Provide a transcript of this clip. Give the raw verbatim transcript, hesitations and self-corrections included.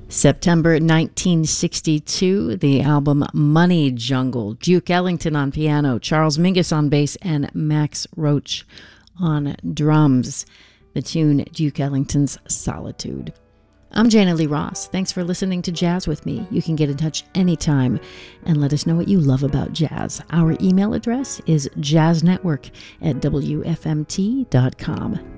September nineteen sixty-two, the album Money Jungle. Duke Ellington on piano, Charles Mingus on bass, and Max Roach on drums. The tune, Duke Ellington's Solitude. I'm Jana Lee Ross. Thanks for listening to Jazz with me. You can get in touch anytime and let us know what you love about jazz. Our email address is jazznetwork at w f m t dot com.